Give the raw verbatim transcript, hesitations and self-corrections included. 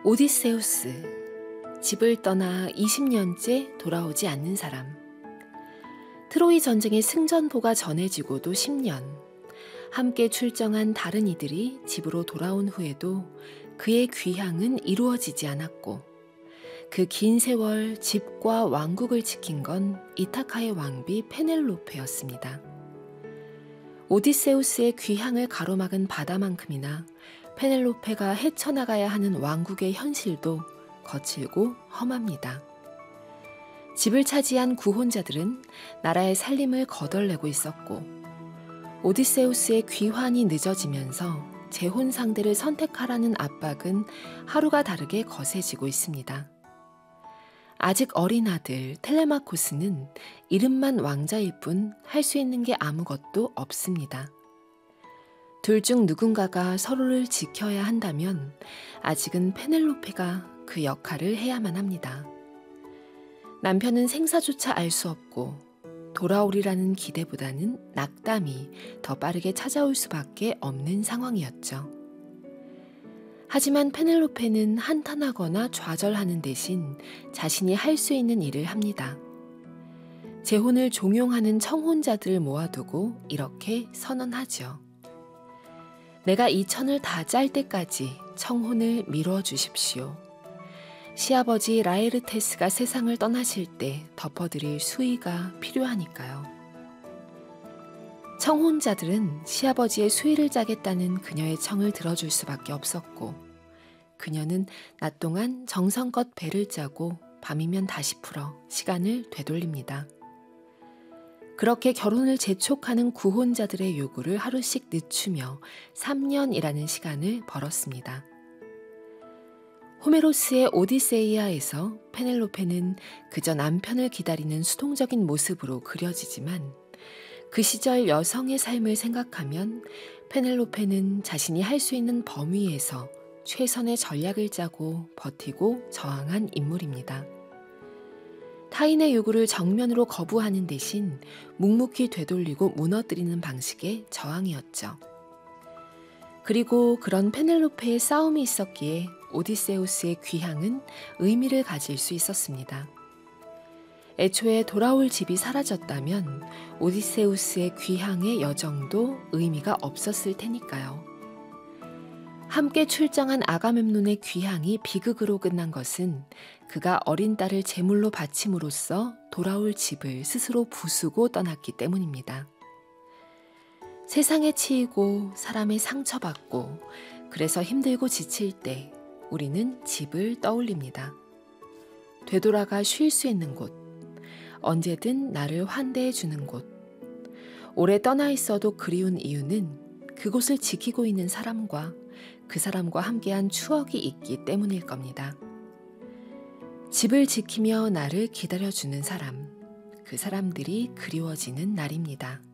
오디세우스, 집을 떠나 이십 년째 돌아오지 않는 사람. 트로이 전쟁의 승전보가 전해지고도 십 년, 함께 출정한 다른 이들이 집으로 돌아온 후에도 그의 귀향은 이루어지지 않았고, 그 긴 세월 집과 왕국을 지킨 건 이타카의 왕비 페넬로페였습니다. 오디세우스의 귀향을 가로막은 바다만큼이나 페넬로페가 헤쳐나가야 하는 왕국의 현실도 거칠고 험합니다. 집을 차지한 구혼자들은 나라의 살림을 거덜내고 있었고, 오디세우스의 귀환이 늦어지면서 재혼 상대를 선택하라는 압박은 하루가 다르게 거세지고 있습니다. 아직 어린 아들 텔레마코스는 이름만 왕자일 뿐 할 수 있는 게 아무것도 없습니다. 둘 중 누군가가 서로를 지켜야 한다면 아직은 페넬로페가 그 역할을 해야만 합니다. 남편은 생사조차 알 수 없고 돌아오리라는 기대보다는 낙담이 더 빠르게 찾아올 수밖에 없는 상황이었죠. 하지만 페넬로페는 한탄하거나 좌절하는 대신 자신이 할 수 있는 일을 합니다. 재혼을 종용하는 청혼자들을 모아두고 이렇게 선언하죠. 내가 이 천을 다 짤 때까지 청혼을 미뤄 주십시오. 시아버지 라에르테스가 세상을 떠나실 때 덮어드릴 수의가 필요하니까요. 청혼자들은 시아버지의 수의를 짜겠다는 그녀의 청을 들어줄 수밖에 없었고, 그녀는 낮 동안 정성껏 배를 짜고 밤이면 다시 풀어 시간을 되돌립니다. 그렇게 결혼을 재촉하는 구혼자들의 요구를 하루씩 늦추며 삼 년이라는 시간을 벌었습니다. 호메로스의 오디세이아에서 페넬로페는 그저 남편을 기다리는 수동적인 모습으로 그려지지만, 그 시절 여성의 삶을 생각하면 페넬로페는 자신이 할 수 있는 범위에서 최선의 전략을 짜고 버티고 저항한 인물입니다. 타인의 요구를 정면으로 거부하는 대신 묵묵히 되돌리고 무너뜨리는 방식의 저항이었죠. 그리고 그런 페넬로페의 싸움이 있었기에 오디세우스의 귀향은 의미를 가질 수 있었습니다. 애초에 돌아올 집이 사라졌다면 오디세우스의 귀향의 여정도 의미가 없었을 테니까요. 함께 출정한 아가멤논의 귀향이 비극으로 끝난 것은 그가 어린 딸을 제물로 바침으로써 돌아올 집을 스스로 부수고 떠났기 때문입니다. 세상에 치이고 사람에 상처받고 그래서 힘들고 지칠 때 우리는 집을 떠올립니다. 되돌아가 쉴 수 있는 곳, 언제든 나를 환대해 주는 곳. 오래 떠나 있어도 그리운 이유는 그곳을 지키고 있는 사람과 그 사람과 함께한 추억이 있기 때문일 겁니다. 집을 지키며 나를 기다려주는 사람, 그 사람들이 그리워지는 날입니다.